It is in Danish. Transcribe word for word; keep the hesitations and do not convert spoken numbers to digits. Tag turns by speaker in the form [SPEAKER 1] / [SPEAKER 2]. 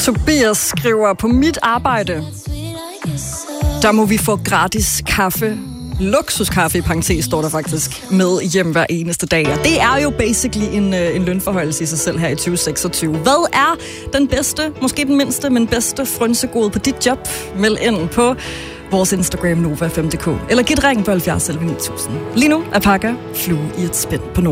[SPEAKER 1] Tobias skriver, på mit arbejde, der må vi få gratis kaffe. Luksuskaffe i parentes står der faktisk med hjem hver eneste dag. Og det er jo basically en, en lønforhøjelse i sig selv her i tyve seksogtyve. Hvad er den bedste, måske den mindste, men bedste frynsegode på dit job? Meld ind på vores Instagram Nova fem punktum d k. Eller giv et ring på halvfjerds elleve ni tusind. Lige nu er Pakka flue i et spænd på Nova.